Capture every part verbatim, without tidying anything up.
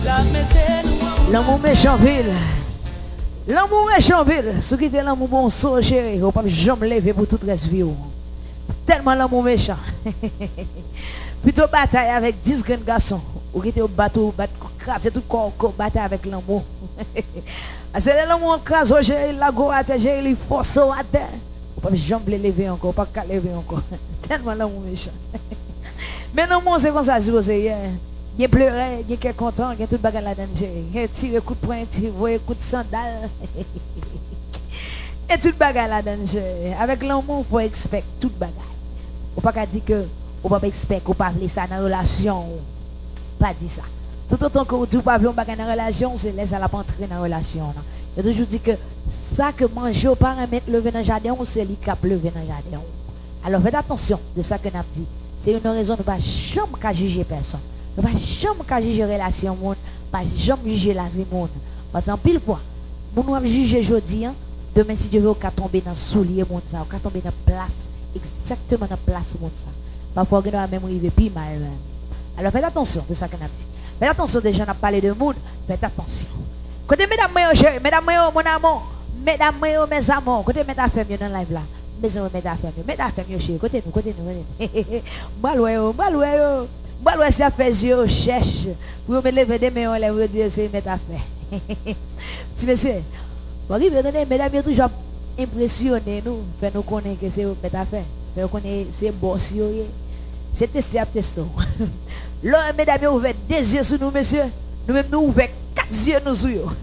L'amour méchant ville. L'amour méchant ville. Ce qui est l'amour bon so chéri. On peut jamais lever pour toute reste vie. Tellement l'amour méchant. Plutôt bataille avec dix grands garçons. Ou qui était au bateau, c'est tout corps, bataille avec l'amour. C'est l'amour crase au chéri, la go à terre, il force à terre. On peut jamais lever encore, pas qu'à lever encore. Tellement l'amour méchant. Mais non, moi c'est comme ça, c'est il pleurait, il est content, il est tout bagarre là-dedans. Il tire coup de poing, il coup de sandale. Et tout bagarre là-dedans. Avec l'amour, il faut expecter tout bagarre. On ne peut pas dire que on ne peut pas expecter qu'on parle ça dans la relation. Pas dire ça. Tout autant que vous ne parlez pas dans la relation, c'est laisser la entrer dans la relation. Il a toujours dit que ça que manger au paramètre lever dans le jardin, c'est lui qui a levé dans le jardin. Alors faites attention de ça que nous avons dit. C'est une raison de ne pas jamais juger personne. Ne pas jamais juger la relation, pas jamais juger la vie. Parce qu'en pile fois, nous nous juger aujourd'hui, demain si Dieu veut, on va tomber dans le soulier, on va tomber dans la place, exactement dans la place. Parfois, on va même arriver plus mal. Alors faites attention de ça que nous avons dit. Faites attention des gens qui parlé de monde, faites attention. Côté mesdames, mesdames, mon amour, mesdames, mes amours, côté mesdames, femmes dans la live là. Mais on met affaire, met affaire chez côté nous, côté nous. Baloué, baloué, baloué ça fait yeux cherche. Vous me lever des mains, on va dire c'est mettre affaire. Tu monsieur, bon, il veut donner mesdames est toujours impressionné nous, fait nous connaître que c'est mettre affaire. Fait nous connaître c'est boss yo. C'est testé à testo. Là mesdames ouvert des yeux sur nous monsieur. Nous même nous ouvert quatre yeux nous sur yo.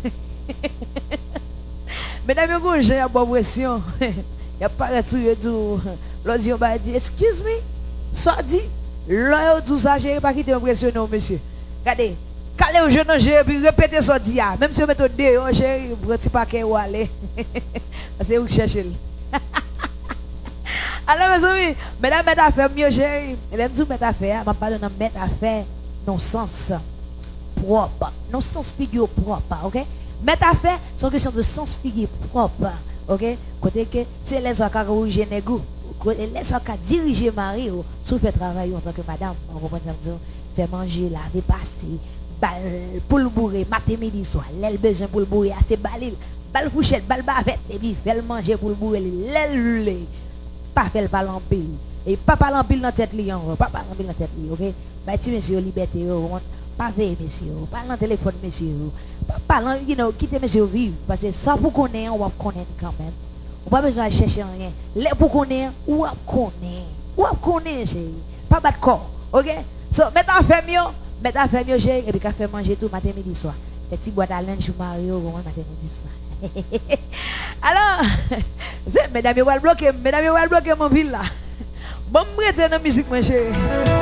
Mesdames vous j'ai une bonne pression. Il n'y a pas de tout. L'autre dit, on va dire, excuse me, ça dit, l'autre dit, ça, j'ai pas quitté impressionné, monsieur. Regardez, calez au jeune, j'ai répété ça dit, même si vous mettez deux, j'ai un petit paquet où aller. C'est où que cherchez. Alors, mes amis, mesdames, mettez affaire mieux, j'ai, elle aime tout mettre affaire, je parle de mettre affaire non sens propre, non sens figure propre, ok? Mettre affaire, c'est une question de sens figure propre. Ok, côté que c'est les gens qui ont gêné goût, les gens qui dirigent Marie, sous fait travail en tant que madame, on comprend ça, faire manger, laver, passer, pour le bourrer, matin, midi, soir, l'aile besoin pour le bourrer, assez balil, balle fouchette, balle bavette, et puis faire manger pour le bourrer, l'aile, pas faire le palampil, et pas palampil dans la tête, pas palampil dans la tête, ok, bah, si monsieur, liberté, pas veiller, monsieur, pas dans le téléphone, monsieur. Parlant, you know, quittez monsieur vivre. Parce que ça pour connaître, on va connaître quand même. On n'a pas besoin de chercher rien. Les pour connaître, on va connaître. On va connaître, chérie. Pas battre corps. Ok? So, mettez à faire mieux. Mettez à faire mieux, chérie. Et puis, qu'à faire manger tout matin, midi, soir. Petit boîte à linge, Mario, matin, midi, soir. Alors, mesdames, vous allez bloquer. Mesdames, vous allez bloquer mon ville là. Bon, je vais dans la musique, mon chéri.